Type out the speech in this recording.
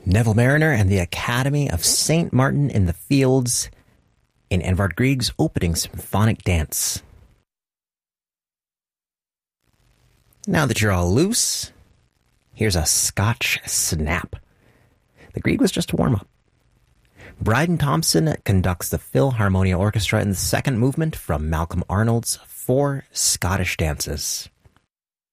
Neville Mariner and the Academy of St. Martin in the Fields in Edvard Grieg's opening symphonic dance. Now that you're all loose, here's a Scotch snap. The Grieg was just a warm-up. Bryden Thompson conducts the Philharmonia Orchestra in the second movement from Malcolm Arnold's Four Scottish Dances.